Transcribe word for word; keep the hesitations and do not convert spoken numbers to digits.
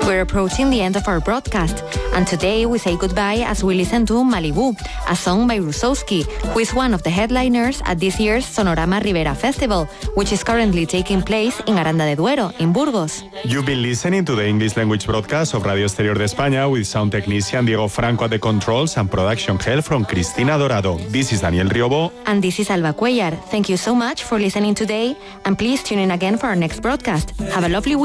We're approaching the end of our broadcast, and today we say goodbye as we listen to Malibu, a song by Rusowski, who is one of the headliners at this year's Sonorama Ribera Festival, which is currently taking place in Aranda de Duero, in Burgos. You've been listening to the English language broadcast of Radio Exterior de España with sound technician Diego Franco at the controls and production help from Cristina Dorado. This is Daniel Riobo. And this is Alba Cuellar. Thank you so much for listening today, and please tune in again for our next broadcast. Have a lovely week.